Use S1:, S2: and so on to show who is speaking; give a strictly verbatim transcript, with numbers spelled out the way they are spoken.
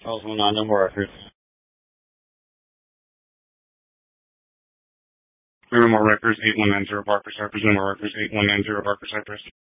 S1: Calls one nine, no more records. No more records, eight one nine zero Parker Cypress, no more records, eight one nine zero Parker Cypress.